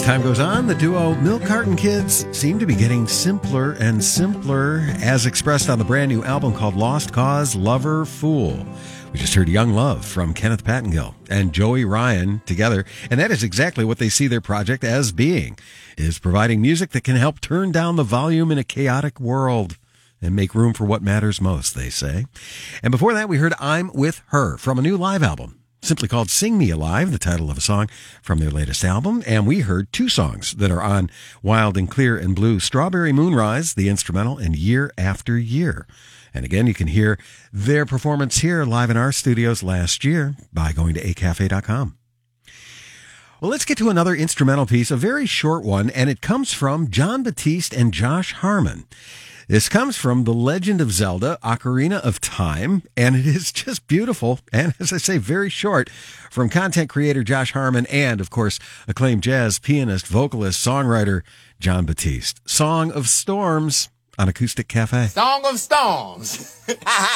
As time goes on, the duo Milk Carton Kids seem to be getting simpler and simpler, as expressed on the brand new album called Lost Cause, Lover, Fool. We just heard Young Love from Kenneth Pattengill and Joey Ryan together, and that is exactly what they see their project as being, is providing music that can help turn down the volume in a chaotic world and make room for what matters most, they say. And before that, we heard I'm With Her from a new live album, simply called Sing Me Alive, the title of a song from their latest album. And we heard two songs that are on Wild and Clear and Blue, Strawberry Moonrise, the instrumental, and Year After Year. And again, you can hear their performance here live in our studios last year by going to acafe.com. Well, let's get to another instrumental piece, a very short one, and it comes from Jon Batiste and Josh Harmon. This comes from The Legend of Zelda, Ocarina of Time, and it is just beautiful, and as I say, very short, from content creator Josh Harmon and, of course, acclaimed jazz pianist, vocalist, songwriter Jon Batiste. Song of Storms on Acoustic Cafe. Song of Storms.